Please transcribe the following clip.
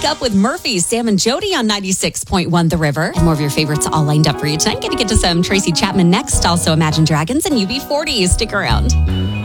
Up with Murphy, Sam and Jody on 96.1 The River. And more of your favorites all lined up for you tonight. Gonna get to some Tracy Chapman next. Also Imagine Dragons and UB40. Stick around.